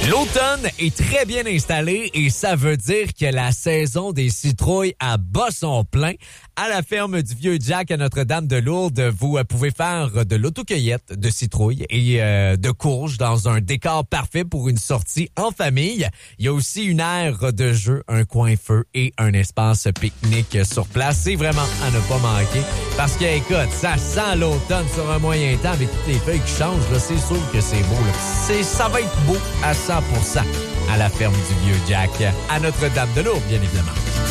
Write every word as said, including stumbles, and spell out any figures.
L'automne est très bien installé et ça veut dire que la saison des citrouilles à bas son plein. À la ferme du Vieux Jack à Notre-Dame-de-Lourdes, vous pouvez faire de l'autocueillette de citrouilles et euh, de courges dans un décor parfait pour une sortie en famille. Il y a aussi une aire de jeu, un coin feu et un espace pique-nique sur place. C'est vraiment à ne pas manquer parce que, écoute, ça sent l'automne sur un moyen temps avec toutes les feuilles qui changent. Là, c'est sûr que c'est beau. Là. C'est, ça va être beau à cent pour cent à la ferme du Vieux Jack à Notre-Dame-de-Lourdes, bien évidemment.